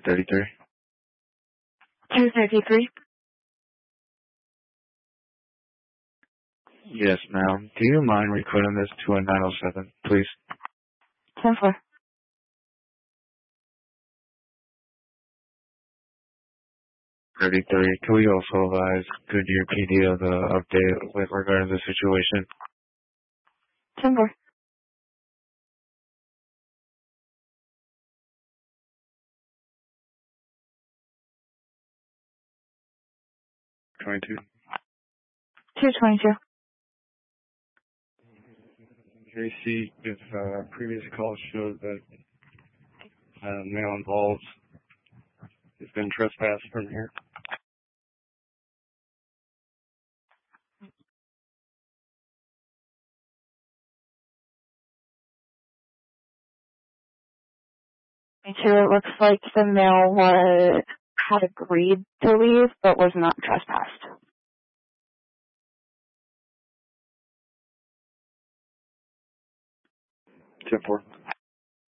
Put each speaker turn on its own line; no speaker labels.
233.
233.
Yes, ma'am. Do you mind recording this to a 907, please?
10-4.
33. Can we also advise Goodyear PD of the update with regard to the situation?
10-4.
22.
222.
JC, if previous calls showed that male involved has been trespassed from here.
Me too. It looks like the male had agreed to leave, but was not trespassed.
10-4.